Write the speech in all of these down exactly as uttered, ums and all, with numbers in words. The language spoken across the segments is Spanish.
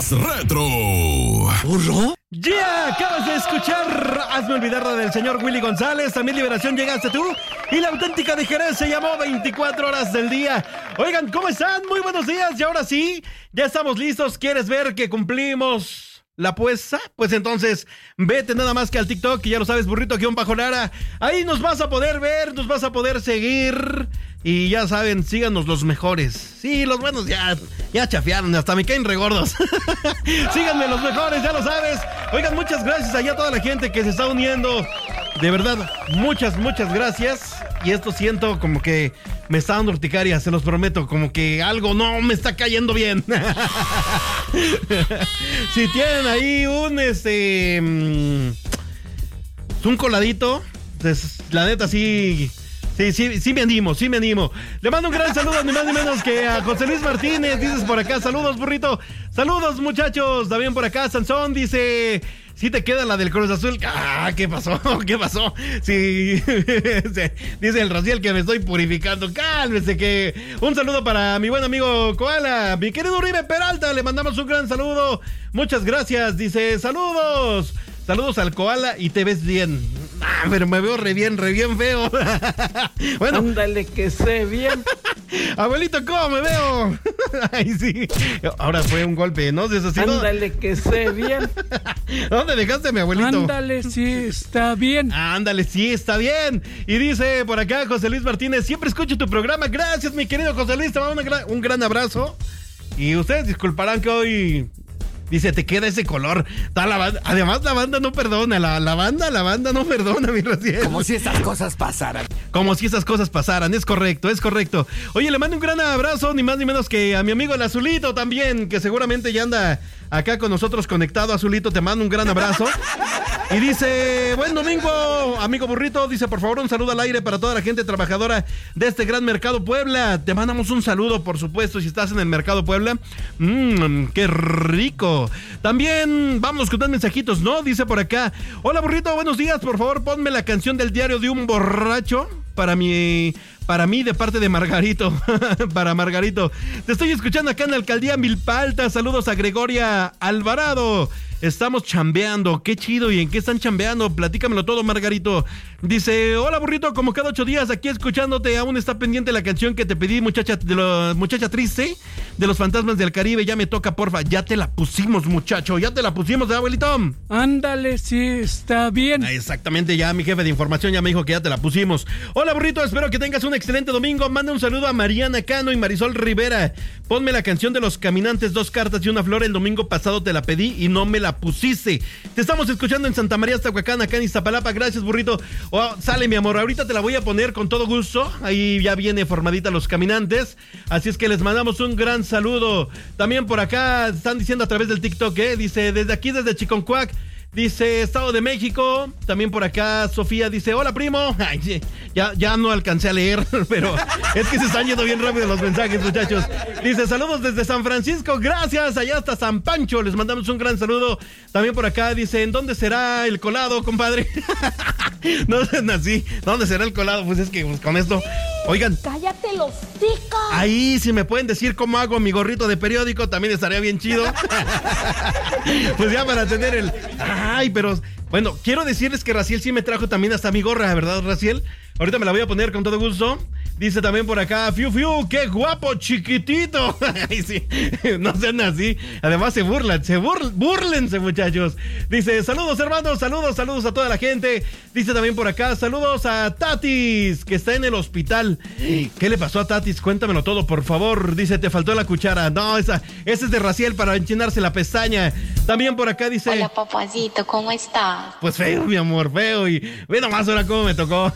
más retro. ¿Burro? Ya, yeah, acabas de escuchar Hazme Olvidarla del señor Willy González. También Liberación Llegaste Tú. Y La Auténtica de Jerez se llamó veinticuatro horas del día. Oigan, ¿cómo están? Muy buenos días. Y ahora sí, ya estamos listos. ¿Quieres ver que cumplimos la apuesta? Pues entonces, vete nada más que al TikTok, que ya lo sabes, burrito guión bajo Lara. Ahí nos vas a poder ver, nos vas a poder seguir. Y ya saben, síganos los mejores. Sí, los buenos ya, ya chafiaron, hasta me caen regordos. Síganme los mejores, ya lo sabes. Oigan, muchas gracias allá a toda la gente que se está uniendo. De verdad, muchas, muchas gracias. Y esto siento como que me está dando urticaria, se los prometo. Como que algo no me está cayendo bien. Si tienen ahí un, este... un coladito, pues, la neta sí... Sí, sí, sí me animo, sí me animo. Le mando un gran saludo, ni más ni menos que a José Luis Martínez. Dices por acá, saludos, burrito. Saludos, muchachos. También por acá, Sansón dice... Sí te queda la del Cruz Azul. Ah, ¿qué pasó? ¿Qué pasó? Sí, dice el Raciel que me estoy purificando. Cálmese que... Un saludo para mi buen amigo Koala. Mi querido Uribe Peralta, le mandamos un gran saludo. Muchas gracias. Dice, saludos. Saludos al Koala y te ves bien. Ah, pero me veo re bien, re bien feo. Bueno. Ándale que sé bien. Abuelito, ¿cómo me veo? Ay, sí. Ahora fue un golpe, ¿no? Ándale que sé bien. ¿Dónde dejaste a mi abuelito? Ándale, sí, está bien. Ándale, sí, está bien. Y dice por acá José Luis Martínez, siempre escucho tu programa. Gracias, mi querido José Luis. Te mando un gran, un gran abrazo. Y ustedes disculparán que hoy... Dice, te queda ese color. La banda, además, la banda no perdona. La, la banda, la banda no perdona, mi Raciel. Como si esas cosas pasaran. Como si esas cosas pasaran. Es correcto, es correcto. Oye, le mando un gran abrazo, ni más ni menos que a mi amigo el Azulito también, que seguramente ya anda acá con nosotros conectado. Azulito, te mando un gran abrazo. Y dice, buen domingo, amigo burrito. Dice, por favor, un saludo al aire para toda la gente trabajadora de este gran mercado Puebla. Te mandamos un saludo, por supuesto, si estás en el mercado Puebla. Mmm, qué rico. También vamos con unos mensajitos, ¿no? Dice por acá, hola burrito, buenos días, por favor ponme la canción del diario de un borracho para mi, para mí de parte de Margarito. Para Margarito. Te estoy escuchando acá en la alcaldía Milpa Alta. Saludos a Gregoria Alvarado. Estamos chambeando, qué chido. ¿Y en qué están chambeando? Platícamelo todo, Margarito. Dice, hola burrito, como cada ocho días aquí escuchándote. Aún está pendiente la canción que te pedí, muchacha, de lo, muchacha triste, de los fantasmas del Caribe. Ya me toca, porfa. Ya te la pusimos, muchacho. Ya te la pusimos, ¿eh, abuelito? Ándale, sí, está bien. Ah, exactamente, ya mi jefe de información ya me dijo que ya te la pusimos. Hola burrito, espero que tengas un excelente domingo. Manda un saludo a Mariana Cano y Marisol Rivera. Ponme la canción de Los Caminantes, dos cartas y una flor. El domingo pasado te la pedí y no me la pusiste. Te estamos escuchando en Santa María Tahuacán, acá en Iztapalapa. Gracias, burrito. Oh, sale, mi amor, ahorita te la voy a poner con todo gusto. Ahí ya viene formadita Los Caminantes. Así es que les mandamos un gran saludo. También por acá están diciendo a través del TikTok, ¿eh? Dice, desde aquí, desde Chiconcuac. Dice, Estado de México. También por acá Sofía dice, hola primo. Ay, ya, ya no alcancé a leer, pero es que se están yendo bien rápido los mensajes, muchachos. Dice, saludos desde San Francisco. Gracias, allá hasta San Pancho. Les mandamos un gran saludo. También por acá dice, ¿en dónde será el colado, compadre? No sean así. ¿Dónde será el colado? Pues es que pues, con esto, oigan. ¡Cállate los hocico! Ahí, si me pueden decir cómo hago mi gorrito de periódico, también estaría bien chido. Pues ya para tener el... Ay, pero... Bueno, quiero decirles que Raciel sí me trajo también hasta mi gorra, ¿verdad, Raciel? Ahorita me la voy a poner con todo gusto. Dice también por acá, fiu fiu, qué guapo, chiquitito. Ay, sí, no sean así. Además se burlan, se burl, búrlense, muchachos. Dice, saludos hermanos, saludos, saludos a toda la gente. Dice también por acá, saludos a Tatis, que está en el hospital. ¿Qué le pasó a Tatis? Cuéntamelo todo, por favor. Dice, te faltó la cuchara. No, esa, esa es de Raciel para enchinarse la pestaña. También por acá dice, hola papacito, ¿cómo estás? Pues feo, mi amor, feo. Y ve nomás ahora cómo me tocó.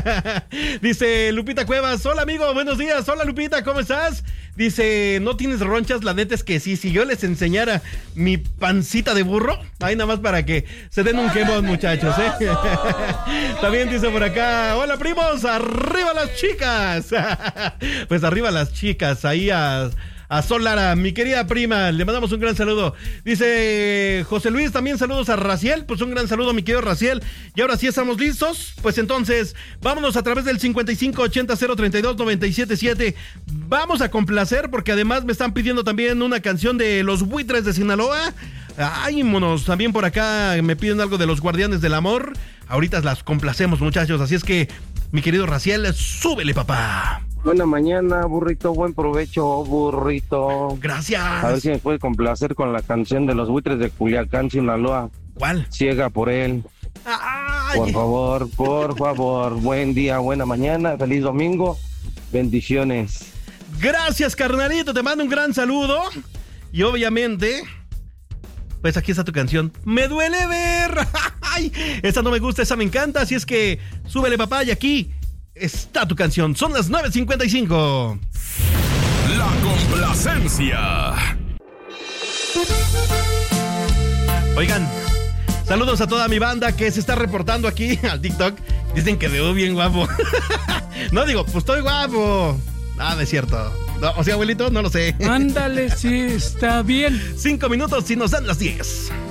Dice Lupita Cuevas, hola amigo, buenos días. Hola Lupita, ¿cómo estás? Dice, ¿no tienes ronchas? La neta es que sí. Si yo les enseñara mi pancita de burro, ahí nada más para que se den un quemón, muchachos, ¿eh? También dice por acá, hola primos, arriba las chicas. Pues arriba las chicas, ahí a... a Sol Lara, mi querida prima, le mandamos un gran saludo. Dice José Luis, también saludos a Raciel, pues un gran saludo, mi querido Raciel. Y ahora sí estamos listos, pues entonces vámonos a través del cincuenta y cinco ochenta cero treinta y dos noventa y siete siete. Vamos a complacer porque además me están pidiendo también una canción de Los Buitres de Sinaloa. Ay, monos, también por acá me piden algo de Los Guardianes del Amor. Ahorita las complacemos, muchachos, así es que, mi querido Raciel, súbele, papá. Buena mañana, burrito, buen provecho, burrito. Gracias. A ver si me puede complacer con la canción de Los Buitres de Culiacán, Sinaloa. ¿Cuál? Ciega por él. Ay. Por favor, por favor. Buen día, buena mañana, feliz domingo. Bendiciones. Gracias, carnalito, te mando un gran saludo. Y obviamente, pues aquí está tu canción. Me duele ver. Ay, esa no me gusta, esa me encanta. Así es que súbele, papá, y aquí está tu canción. Son las nueve cincuenta y cinco. La complacencia. Oigan, saludos a toda mi banda que se está reportando aquí al TikTok. Dicen que veo bien guapo. No digo, pues estoy guapo. Ah, no es cierto. No, o sea, abuelito, no lo sé. Ándale, sí, está bien. Cinco minutos y nos dan las diez.